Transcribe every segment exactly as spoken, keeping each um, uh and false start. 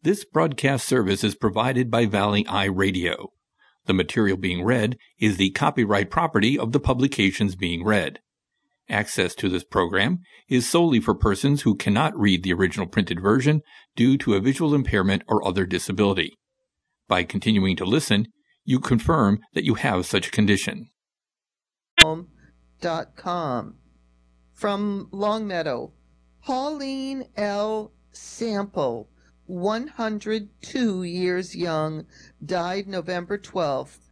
This broadcast service is provided by Valley Eye Radio. The material being read is the copyright property of the publications being read. Access to this program is solely for persons who cannot read the original printed version due to a visual impairment or other disability. By continuing to listen, you confirm that you have such a condition. Dot com. From Longmeadow, Pauline L. Sample, one hundred two years young, died November twelfth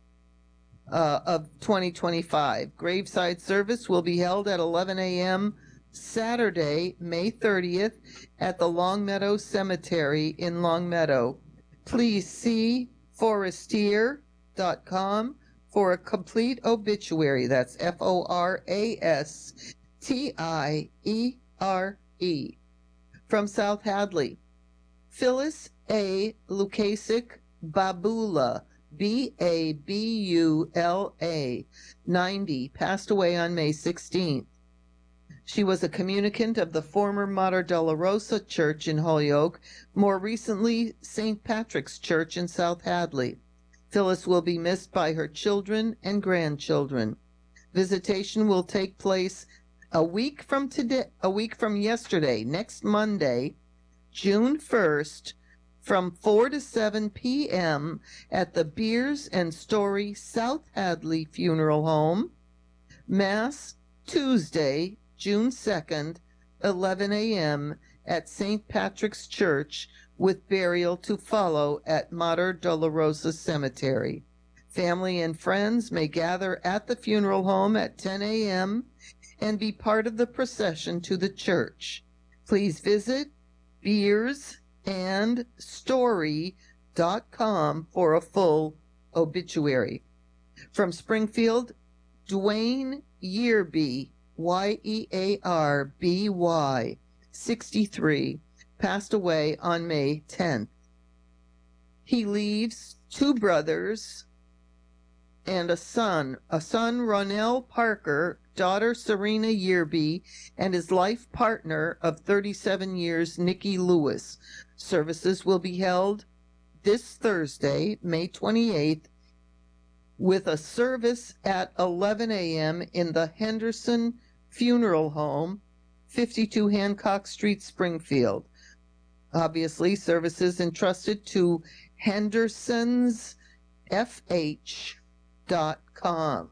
uh, of twenty twenty-five. Graveside service will be held at eleven a.m. Saturday, May thirtieth, at the Longmeadow Cemetery in Longmeadow. Please see forestier dot com for a complete obituary. That's F O R A S T I E R E. From South Hadley, Phyllis A. Lukasic Babula, B A B U L A, ninety, passed away on May sixteenth. She was a communicant of the former Mater Dolorosa Church in Holyoke, more recently Saint Patrick's Church in South Hadley. Phyllis will be missed by her children and grandchildren. Visitation will take place a week from today, a week from yesterday, next Monday, June first, from four to seven p.m. at the Beers and Story South Hadley Funeral Home. Mass Tuesday, June second, eleven a.m. at Saint Patrick's Church, with burial to follow at Mater Dolorosa Cemetery. Family and friends may gather at the funeral home at ten a.m. and be part of the procession to the church. Please visit beers and story dot com for a full obituary. From Springfield, Dwayne Yearby, Y E A R B Y, sixty-three, passed away on May tenth. He leaves two brothers and a son, a son Ronell Parker, daughter Serena Yearby, and his life partner of thirty-seven years, Nikki Lewis. Services will be held this Thursday, May twenty-eighth, with a service at eleven a.m. in the Henderson Funeral Home, fifty-two Hancock Street, Springfield. Obviously, services entrusted to Henderson's F H dot com.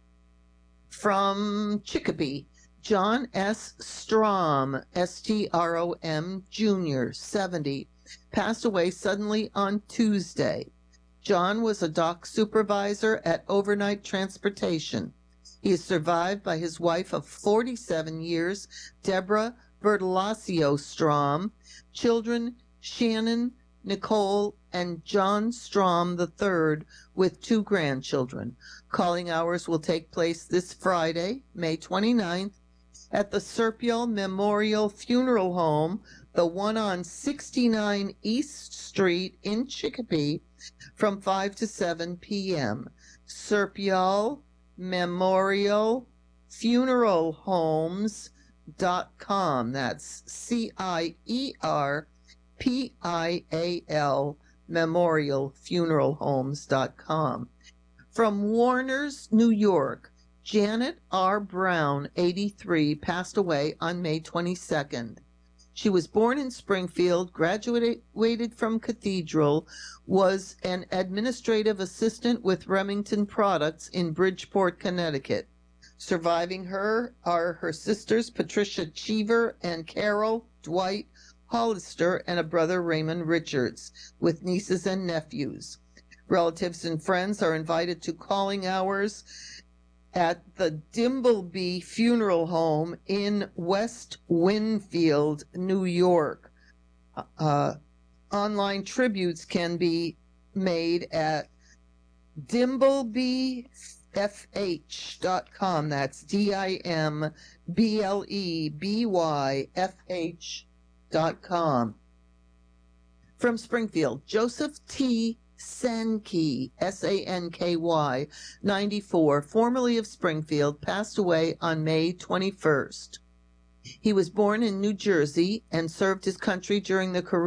From Chicopee, John S. Strom, S T R O M, Junior, seventy, passed away suddenly on Tuesday. John was a dock supervisor at Overnight Transportation. He is survived by his wife of forty-seven years, Deborah Bertolacio Strom, children Shannon, Nicole, and John Strom the third, with two grandchildren. Calling hours will take place this Friday, May twenty-ninth, at the Serpiol Memorial Funeral Home, the one on sixty-nine East Street in Chicopee, from five to seven p.m. Serpiol Memorial Funeral Homes dot com. That's C I E R P I A L, Memorial Funeral Homes dot com. From Warners, New York, Janet R. Brown, eighty-three, passed away on May twenty-second. She was born in Springfield, graduated from Cathedral, was an administrative assistant with Remington Products in Bridgeport, Connecticut. Surviving her are her sisters Patricia Cheever and Carol Dwight Hollister, and a brother, Raymond Richards, with nieces and nephews. Relatives and friends are invited to calling hours at the Dimbleby Funeral Home in West Winfield, New York. Uh, online tributes can be made at dimbleby f h dot com. That's D I M B L E B Y F H dot com. From Springfield, Joseph T. Sankey, S A N K Y, ninety-four, formerly of Springfield, passed away on May twenty-first. He was born in New Jersey and served his country during the Korean